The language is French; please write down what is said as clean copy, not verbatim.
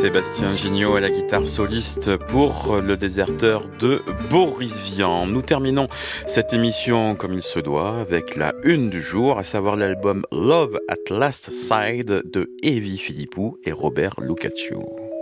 Sébastien Gignot à la guitare soliste pour Le Déserteur de Boris Vian. Nous terminons cette émission comme il se doit avec la une du jour, à savoir l'album Love at Last Side de Evie Philippou et Robert Lucaccio.